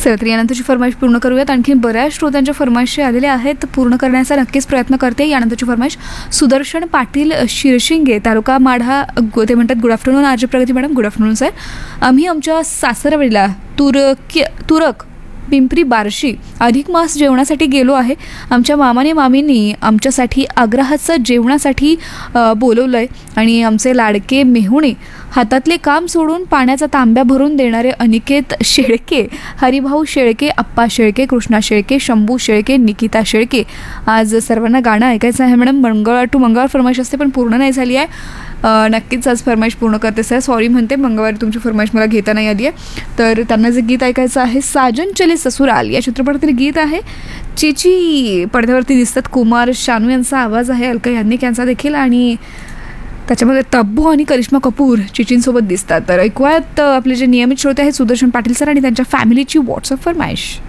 चला तर यानंतरची फरमाईश पूर्ण करूयात. आणखी बऱ्याच श्रोत्यांच्या फरमाईशी आलेल्या आहेत, पूर्ण करण्याचा नक्कीच प्रयत्न करते. यानंतरची फरमाईश सुदर्शन पाटील शिरशिंगे, तालुका माढा, ते म्हणतात गुड आफ्टरनून आजी प्रगती मॅडम. Good afternoon sir. आम्ही आमच्या सासरवडीला तुरक पिंपरी बार्शी अधिक मास जेवणासाठी गेलो आहे. आमच्या मामाने मामींनी आमच्यासाठी आग्रहाचं जेवणासाठी बोलवलं आहे आणि आमचे लाडके मेहुणे हातातले काम सोडून पाण्याचा तांब्या भरून देणारे अनिकेत शेळके, हरिभाऊ शेळके, अप्पा शेळके, कृष्णा शेळके, शंभू शेळके, निकिता शेळके. आज सर्वांना गाणं ऐकायचं आहे मॅडम. मंगळवार टू मंगळवार फरमाईश असते पण पूर्ण नाही झाली आहे. नक्कीच आज फरमाईश पूर्ण करते सर. सॉरी म्हणते, मंगळवारी तुमची फरमाईश मला घेता नाही आली आहे. तर त्यांना जे गीत ऐकायचं आहे साजन चले ससुराल या चित्रपटातील गीत आहे. चेची पडद्यावरती दिसतात, कुमार शानू यांचा आवाज आहे, अलका याज्ञिक यांचा देखील, आणि त्याच्यामध्ये तब्बू आणि करिश्मा कपूर चिचींसोबत दिसतात. तर ऐकूयात आपले जे नियमित श्रोते आहेत सुदर्शन पाटील सर आणि त्यांच्या फॅमिलीची व्हॉट्सअप फरमाईश.